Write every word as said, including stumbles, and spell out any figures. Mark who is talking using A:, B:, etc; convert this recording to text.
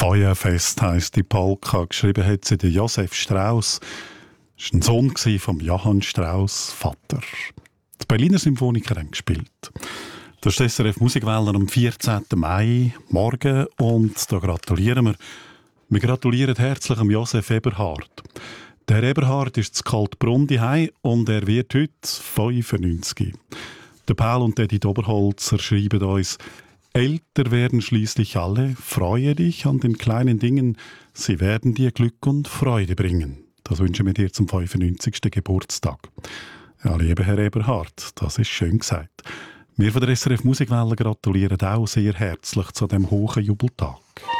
A: Feuerfest heisst die Polka. Geschrieben hat sie der Josef Strauss. Das war ein Sohn von Johann Strauss Vater. Die Berliner Symphoniker haben gespielt. Das ist S R F Musikwellen am vierzehnten Mai, morgen. Und da gratulieren wir. Wir gratulieren herzlich dem Josef Eberhard. Der Eberhard ist zu Kaltbrunn daheim und er wird heute fünfundneunzig. Der Paul und Edith Oberholzer schreiben uns: Älter werden schließlich alle, freue dich an den kleinen Dingen, sie werden dir Glück und Freude bringen. Das wünschen wir dir zum fünfundneunzigsten Geburtstag. Ja, lieber Herr Eberhard, das ist schön gesagt. Wir von der S R F Musikwelle gratulieren auch sehr herzlich zu dem hohen Jubeltag.